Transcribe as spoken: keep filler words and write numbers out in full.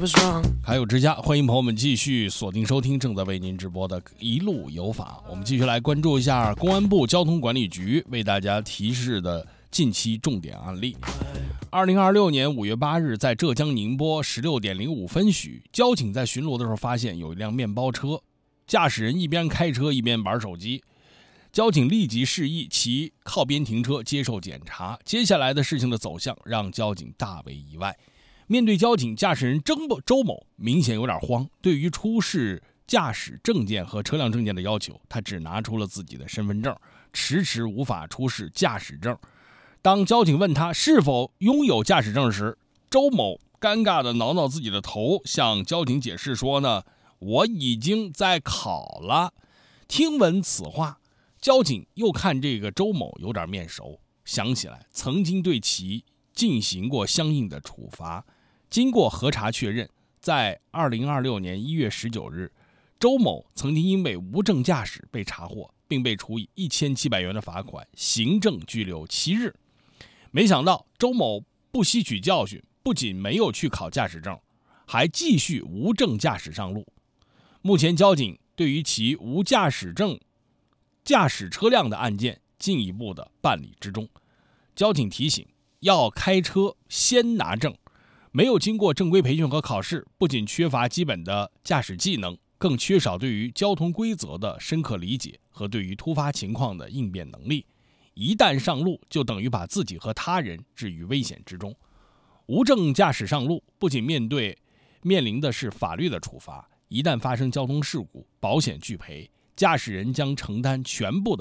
还有之家，欢迎朋友们继续锁定收听正在为您直播的一路有法。我们继续来关注一下公安部交通管理局为大家提示的近期重点案例。二零二六年五月八日，在浙江宁波十六点零五分许，交警在巡逻的时候发现有一辆面包车，驾驶人一边开车一边玩手机。交警立即示意其靠边停车接受检查。接下来的事情的走向让交警大为意外。面对交警，驾驶人周某明显有点慌，对于出示驾驶证件和车辆证件的要求，他只拿出了自己的身份证，迟迟无法出示驾驶证。当交警问他是否拥有驾驶证时，周某尴尬地挠挠自己的头，向交警解释说呢，我已经在考了。听闻此话，交警又看这个周某有点面熟，想起来曾经对其进行过相应的处罚。经过核查确认，在二零二六年一月十九日，周某曾经因为无证驾驶被查获，并被处以一千七百元的罚款，行政拘留七日。没想到周某不吸取教训，不仅没有去考驾驶证，还继续无证驾驶上路。目前交警对于其无驾驶证驾驶车辆的案件进一步的办理之中。交警提醒，要开车先拿证，没有经过正规培训和考试，不仅缺乏基本的驾驶技能，更缺少对于交通规则的深刻理解和对于突发情况的应变能力。一旦上路，就等于把自己和他人置于危险之中。无证驾驶上路，不仅面对面临的是法律的处罚，一旦发生交通事故，保险拒赔，驾驶人将承担全部的